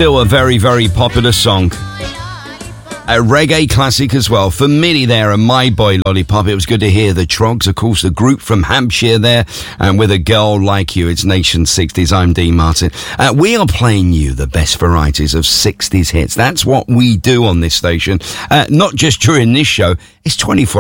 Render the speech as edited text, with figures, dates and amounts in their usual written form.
still a very, very popular song. A reggae classic as well. For Millie there and My Boy Lollipop, it was good to hear the Trogs, of course, the group from Hampshire there, and With a Girl Like You, it's Nation 60s. I'm Dean Martin. We are playing you the best varieties of 60s hits. That's what we do on this station. Not just during this show, it's 24